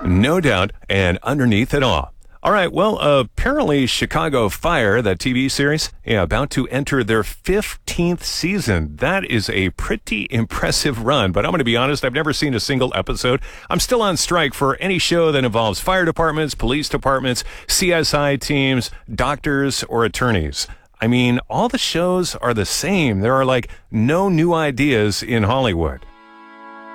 No doubt, and underneath it all. All right, well, apparently Chicago Fire, that TV series, about to enter their 15th season. That is a pretty impressive run, but I'm going to be honest, I've never seen a single episode. I'm still on strike for any show that involves fire departments, police departments, CSI teams, doctors, or attorneys. I mean, all the shows are the same. There are no new ideas in Hollywood.